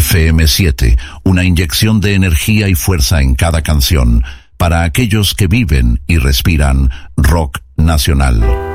FM7, una inyección de energía y fuerza en cada canción, para aquellos que viven y respiran rock nacional.